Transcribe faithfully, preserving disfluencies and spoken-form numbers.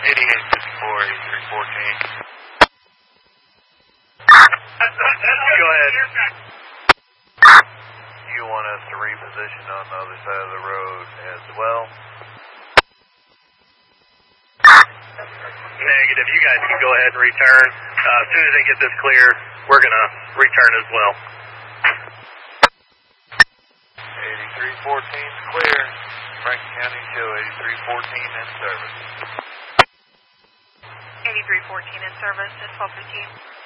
eighty-eight fifty-four, eighty-three fourteen. Go ahead. You want us to reposition on the other side of the road as well? Negative. You guys can go ahead and return. Uh, as soon as they get this clear, we're going to return as well. eighty-three fourteen is clear. Franklin County show eighty-three fourteen in service. eighty-three fourteen in service at twelve fifteen.